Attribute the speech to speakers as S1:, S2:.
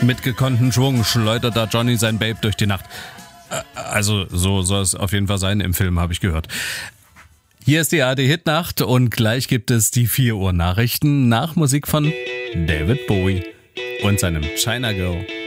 S1: Mit gekonnten Schwung schleudert da Johnny sein Babe durch die Nacht. Also so soll es auf jeden Fall sein im Film, habe ich gehört. Hier ist die ARD Hitnacht und gleich gibt es die 4 Uhr Nachrichten nach Musik von David Bowie und seinem China Girl.